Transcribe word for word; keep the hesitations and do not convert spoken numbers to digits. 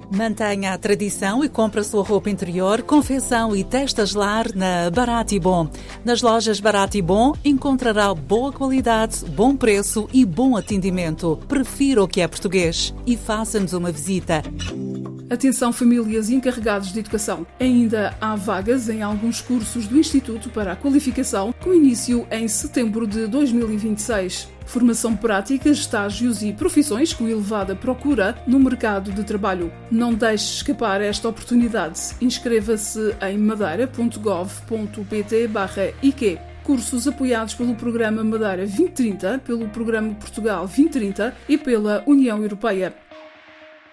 Mantenha a tradição e compre a sua roupa interior, confecção e testas lar na Barato e Bom. Nas lojas Barato e Bom encontrará boa qualidade, bom preço e bom atendimento. Prefira o que é português e faça-nos uma visita. Atenção famílias e encarregados de educação. Ainda há vagas em alguns cursos do Instituto para a Qualificação, com início em setembro de dois mil e vinte e seis. Formação prática, estágios e profissões com elevada procura no mercado de trabalho. Não deixe escapar esta oportunidade. Inscreva-se em madeira ponto gov ponto pt barra I Q. Cursos apoiados pelo Programa Madeira vinte trinta, pelo Programa Portugal vinte trinta e pela União Europeia.